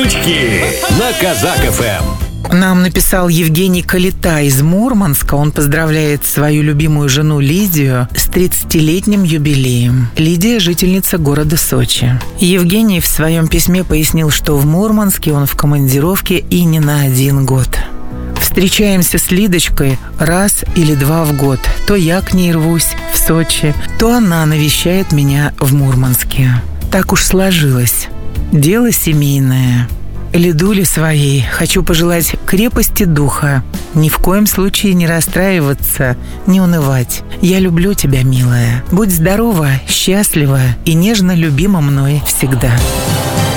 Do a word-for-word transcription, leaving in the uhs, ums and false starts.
Шутки на Казак эф эм. Нам написал Евгений Калита из Мурманска. Он поздравляет свою любимую жену Лидию с тридцатилетним юбилеем. Лидия – жительница города Сочи. Евгений в своем письме пояснил, что в Мурманске он в командировке и не на один год. Встречаемся с Лидочкой раз или два в год. То я к ней рвусь в Сочи, то она навещает меня в Мурманске. Так уж сложилось. Дело семейное. Лидуле своей хочу пожелать крепости духа. Ни в коем случае не расстраиваться, не унывать. Я люблю тебя, милая. Будь здорова, счастлива и нежно любима мной всегда.